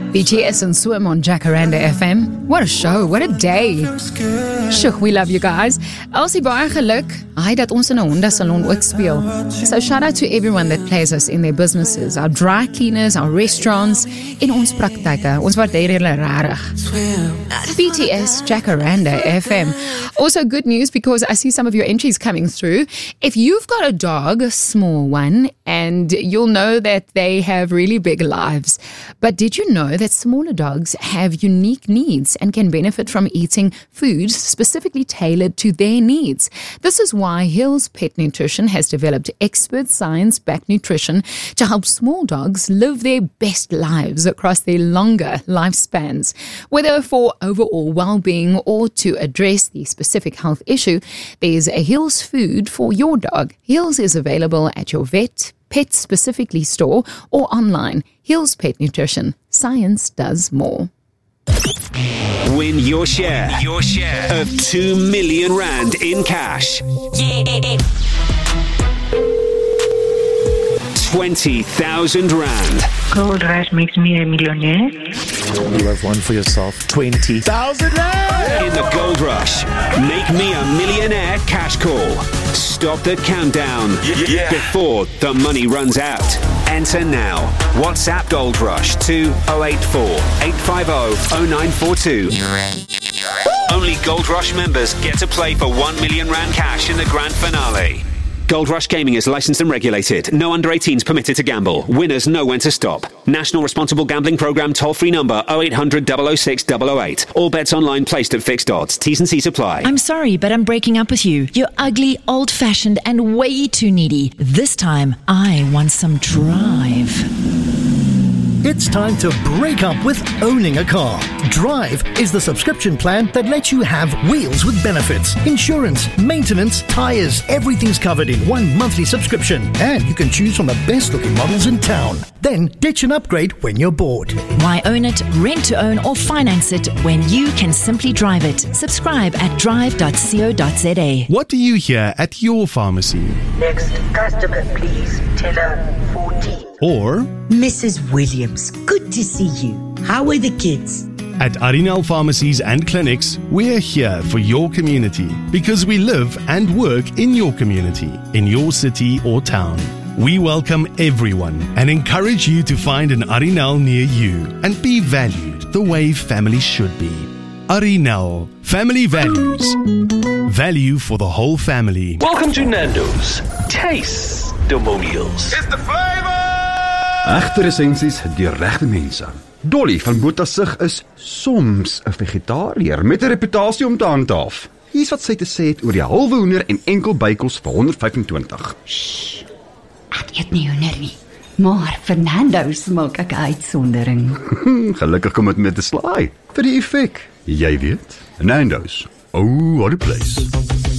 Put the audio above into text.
BTS and Swim on Jacaranda FM. What a show, what a day. Sjoe, we love you guys. Elsie, baie geluk. Hy dat ons in 'n Honda salon ook speel. So shout out to everyone that plays us in their businesses, our dry cleaners, our restaurants, in ons praktyke. Ons waardeer julle regtig. BTS Jacaranda FM. Also good news because I see some of your entries coming through. If you've got a dog, a small one, and you'll know that they have really big lives. But did you know that smaller dogs have unique needs and can benefit from eating food specifically tailored to their needs? This is why Hills Pet Nutrition has developed expert science-backed nutrition to help small dogs live their best lives across their longer lifespans. Whether for overall well-being or to address the specific health issue, there's a Hills food for your dog. Hills is available at your vet, pet specifically store, or online. Hills Pet Nutrition. Science does more. Win your share of 2 million rand in cash. 20,000 rand. Gold Rush makes me a millionaire. You have one for yourself. 20,000 rand! In the Gold Rush, make me a millionaire cash call. Stop the countdown before the money runs out. Enter now. WhatsApp Gold Rush to 084 850 0942. Only Gold Rush members get to play for 1 million rand cash in the grand finale. Gold Rush Gaming is licensed and regulated. No under 18s permitted to gamble. Winners know when to stop. National Responsible Gambling Programme toll-free number 0800 006 008. All bets online placed at fixed odds. T's and C's apply. I'm sorry, but I'm breaking up with you. You're ugly, old-fashioned, and way too needy. This time, I want some drive. It's time to break up with owning a car. Drive is the subscription plan that lets you have wheels with benefits, insurance, maintenance, tires, everything's covered in one monthly subscription. And you can choose from the best looking models in town. Then ditch and upgrade when you're bored. Why own it, rent to own, or finance it when you can simply drive it? Subscribe at drive.co.za. What do you hear at your pharmacy? Next customer, please. Teller 14. Or Mrs. Williams, good to see you. How are the kids? at Arinal Pharmacies and Clinics, we're here for your community because we live and work in your community, in your city or town. We welcome everyone and encourage you to find an Arinal near you and be valued the way family should be. Arinal, family values. Value for the whole family. Welcome to Nando's. Taste Demonials. It's the flavor! Egte resensies deur regte mense. Dolly van Botasig is soms 'n vegetariër met 'n reputasie om te handhaaf. Hier's wat sy te sê het oor die halwe hoender en enkel bykos vir 125. Shh. Ek eet nie hoender nie. Maar Fernando's maak ek 'n uitsondering. Gelukkig kom dit met 'n slaai vir die effek. Jy weet, Nando's. Oh, what a place.